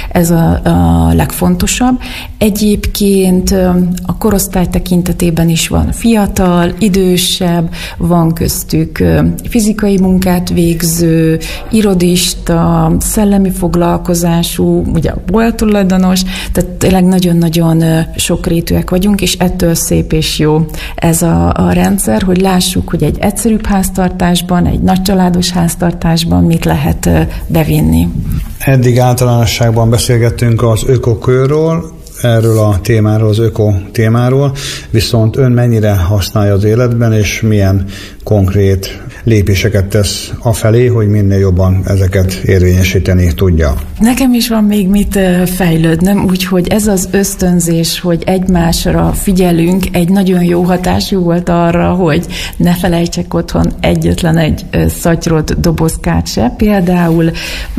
Ez a legfontosabb. Egyébként a korosztály tekintetében is van fiatal, idősebb, van köztük fizikai munkát végző, irodista, szellemi foglalkozású, ugye a bolttulajdonos, tehát tényleg nagyon-nagyon sokrétűek vagyunk, és ettől szép és jó ez a rendszer, hogy lássuk, hogy egy egyszerűbb háztartásban, egy nagycsaládos háztartásban mit lehet bevinni. Eddig általánosságban beszélgettünk az ökokörről, erről a témáról, az öko témáról, viszont ön mennyire használja az életben, és milyen konkrét lépéseket tesz afelé, hogy minél jobban ezeket érvényesíteni tudja? Nekem is van még mit fejlődnöm, úgyhogy ez az ösztönzés, hogy egymásra figyelünk, egy nagyon jó hatású volt arra, hogy ne felejtsek otthon egyetlen egy szatyrot, dobozkát se. Például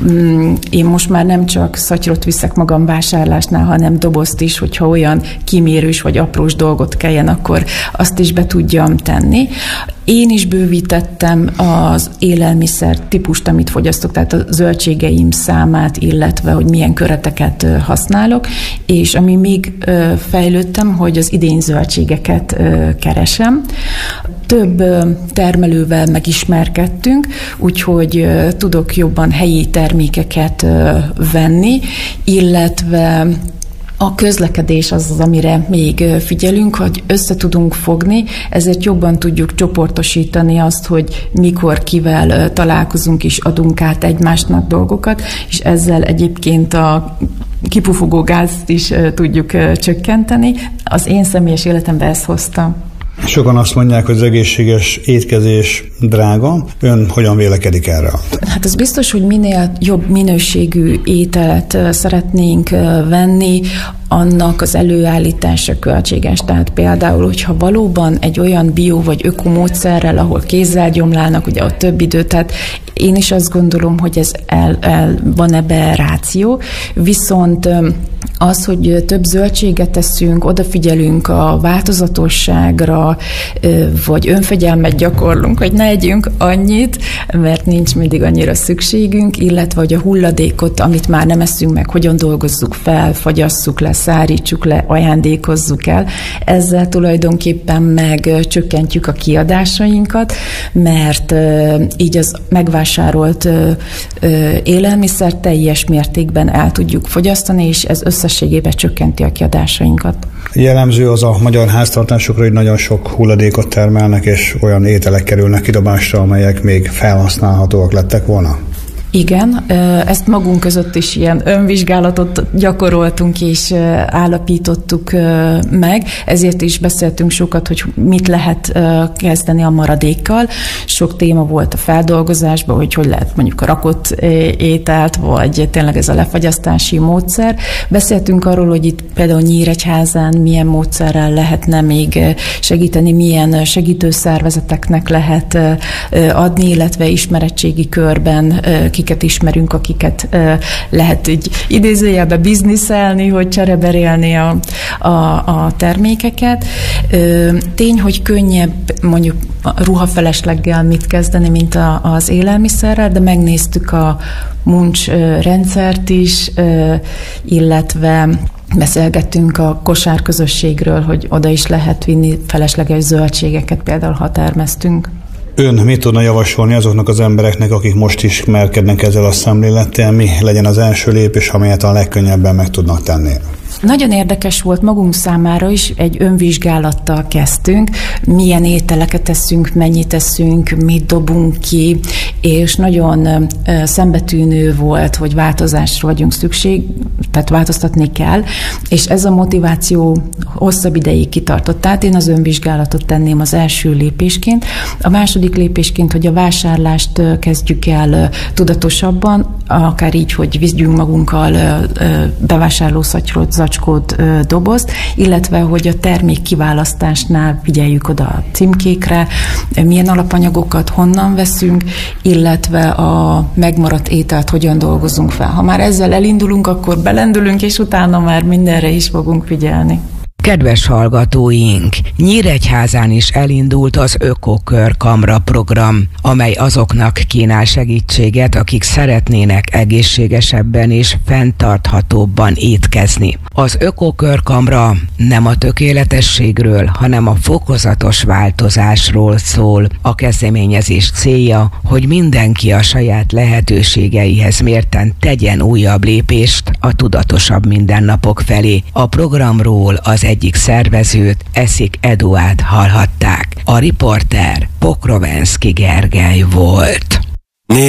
én most már nem csak szatyrot viszek magam vásárlásnál, hanem dobozt is, hogyha olyan kimérős vagy aprós dolgot kelljen, akkor azt is be tudjam tenni. Én is bővítettem az élelmiszer típust, amit fogyasztok, tehát a zöldségeim számát, illetve hogy milyen köreteket használok, és ami még fejlődtem, hogy az idény zöldségeket keresem. Több termelővel megismerkedtünk, úgyhogy tudok jobban helyi termékeket venni, illetve a közlekedés az, amire még figyelünk, hogy össze tudunk fogni, ezért jobban tudjuk csoportosítani azt, hogy mikor kivel találkozunk és adunk át egymásnak dolgokat, és ezzel egyébként a kipufogó gázt is tudjuk csökkenteni. Az én személyes életemben ezt hozta. Sokan azt mondják, hogy az egészséges étkezés drága. Ön hogyan vélekedik erre? Hát az biztos, hogy minél jobb minőségű ételt szeretnénk venni, annak az előállítása költséges. Tehát például, hogyha valóban egy olyan bio vagy ökomódszerrel, ahol kézzel gyomlálnak, ugye ott több idő, tehát én is azt gondolom, hogy ez van ebbe ráció, viszont az, hogy több zöldséget teszünk, odafigyelünk a változatosságra, vagy önfegyelmet gyakorlunk, hogy ne együnk annyit, mert nincs mindig annyira szükségünk, illetve hogy a hulladékot, amit már nem eszünk meg, hogyan dolgozzuk fel, fagyasszuk le, szárítsuk le, ajándékozzuk el. Ezzel tulajdonképpen megcsökkentjük a kiadásainkat, mert így az megvásárolt élelmiszer teljes mértékben el tudjuk fogyasztani, és ez összességében csökkenti a kiadásainkat. Jellemző az a magyar háztartásokra, hogy nagyon sok hulladékot termelnek, és olyan ételek kerülnek kidobásra, amelyek még felhasználhatóak lettek volna? Igen, ezt magunk között is ilyen önvizsgálatot gyakoroltunk és állapítottuk meg, ezért is beszéltünk sokat, hogy mit lehet kezdeni a maradékkal. Sok téma volt a feldolgozásban, hogy lehet mondjuk a rakott ételt, vagy tényleg ez a lefagyasztási módszer. Beszéltünk arról, hogy itt például Nyíregyházán milyen módszerrel lehetne még segíteni, milyen segítőszervezeteknek lehet adni, illetve ismeretségi körben kiket ismerünk, akiket lehet így idézőjelbe bizniszelni, hogy csereberélni a termékeket. Tény, hogy könnyebb mondjuk a ruhafelesleggel mit kezdeni, mint az élelmiszerrel, de megnéztük a muncs rendszert is, illetve beszélgettünk a kosárközösségről, hogy oda is lehet vinni felesleges zöldségeket, például ha termesztünk. Ön mit tudna javasolni azoknak az embereknek, akik most ismerkednek ezzel a szemlélettel, mi legyen az első lépés, amelyet a legkönnyebben meg tudnak tenni? Nagyon érdekes volt magunk számára is, egy önvizsgálattal kezdtünk, milyen ételeket eszünk, mennyit eszünk, mit dobunk ki, és nagyon szembetűnő volt, hogy változásra vagyunk szükség, tehát változtatni kell, és ez a motiváció hosszabb ideig kitartott. Tehát én az önvizsgálatot tenném az első lépésként. A második lépésként, hogy a vásárlást kezdjük el tudatosabban, akár így, hogy vigyünk magunkkal bevásárlószatyrot, zacskót, dobozt, illetve, hogy a termék kiválasztásnál figyeljük oda a címkékre, milyen alapanyagokat honnan veszünk, illetve a megmaradt ételt hogyan dolgozunk fel. Ha már ezzel elindulunk, akkor belendülünk, és utána már mindenre is fogunk figyelni. Kedves hallgatóink, Nyíregyházán is elindult az Ökokör Kamra program, amely azoknak kínál segítséget, akik szeretnének egészségesebben és fenntarthatóbban étkezni. Az Ökokör Kamra nem a tökéletességről, hanem a fokozatos változásról szól. A kezdeményezés célja, hogy mindenki a saját lehetőségeihez mérten tegyen újabb lépést a tudatosabb mindennapok felé. A programról az egyik szervezőt, Eszik Eduárd hallhatták. A riporter Pokrovenszky Gergely volt.